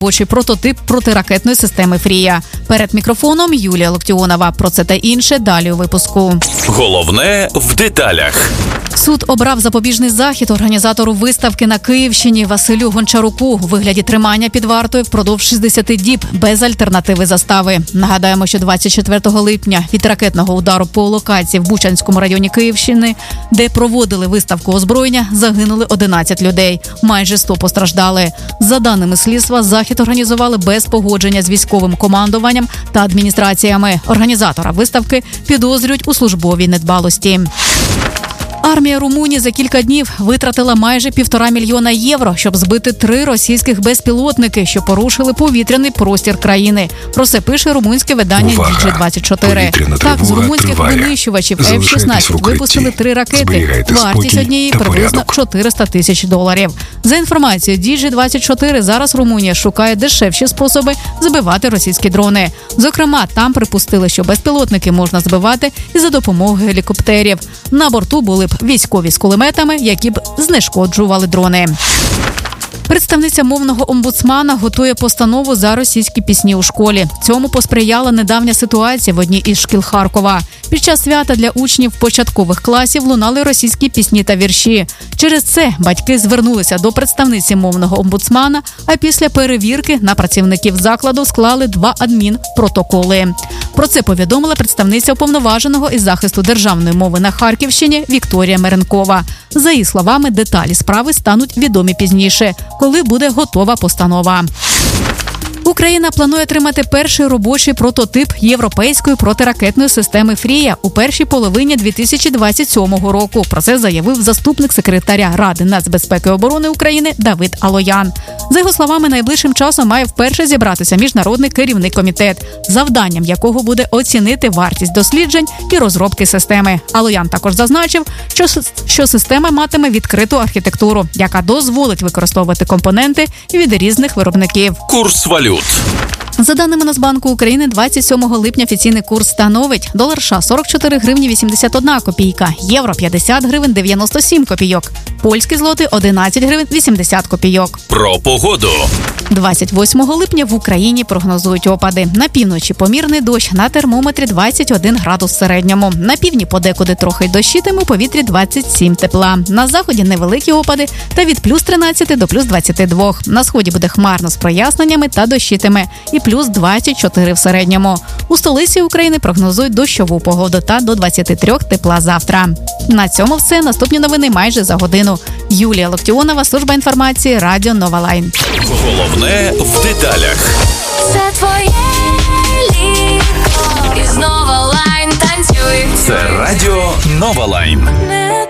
робочий прототип протиракетної системи «Фрія». Перед мікрофоном Юлія Локтіонова. Про це та інше далі у випуску. Головне в деталях. Суд обрав запобіжний захід організатору виставки на Київщині Василю Гончаруку у вигляді тримання під вартою впродовж 60 діб без альтернативи застави. Нагадаємо, що 24 липня від ракетного удару по локації в Бучанському районі Київщини, де проводили виставку озброєння, загинули 11 людей. Майже 100 постраждали. За даними слідства, захід організували без погодження з військовим командуванням та адміністраціями. Організатора виставки підозрюють у службовій недбалості. Армія Румунії за кілька днів витратила майже 1,5 мільйона євро, щоб збити 3 російських безпілотники, що порушили повітряний простір країни. Про це пише румунське видання DG24. Так, з румунських винищувачів F-16 випустили 3 ракети. Вартість однієї приблизно $400 тисяч. За інформацією DG24, зараз Румунія шукає дешевші способи збивати російські дрони. Зокрема, там припустили, що безпілотники можна збивати і за допомогою гелікоптерів. На борту були військові з кулеметами, які б знешкоджували дрони. Представниця мовного омбудсмана готує постанову за російські пісні у школі. Цьому посприяла недавня ситуація в одній із шкіл Харкова. Під час свята для учнів початкових класів лунали російські пісні та вірші. Через це батьки звернулися до представниці мовного омбудсмана, а після перевірки на працівників закладу склали 2 адмінпротоколи. Про це повідомила представниця уповноваженого із захисту державної мови на Харківщині Вікторія Меренкова. За її словами, деталі справи стануть відомі пізніше, коли буде готова постанова. Україна планує отримати перший робочий прототип європейської протиракетної системи «Фрія» у першій половині 2027 року. Про це заявив заступник секретаря Ради нацбезпеки і оборони України Давид Алоян. За його словами, найближчим часом має вперше зібратися міжнародний керівний комітет, завданням якого буде оцінити вартість досліджень і розробки системи. Алоян також зазначив, що система матиме відкриту архітектуру, яка дозволить використовувати компоненти від різних виробників. Курс валют. За даними Нацбанку України, 27 липня офіційний курс становить долар США 44 гривні 81 копійка, євро 50 гривень 97 копійок, польський злотий 11 гривень 80 копійок. Про погоду. 28 липня в Україні прогнозують опади. На півночі помірний дощ, на термометрі 21 градус в середньому. На півдні подекуди трохи дощитиме, у повітрі 27 тепла. На заході невеликі опади та від плюс 13 до плюс 22. На сході буде хмарно з проясненнями та дощитиме і плюс 24 в середньому. У столиці України прогнозують дощову погоду та до 23 тепла завтра. На цьому все. Наступні новини майже за годину. Юлія Локтіонова, служба інформації, Радіо Нова Лайн. Головне в деталях. Це твоє літо. І знову Лайн танцює. Це Радіо Нова Лайн.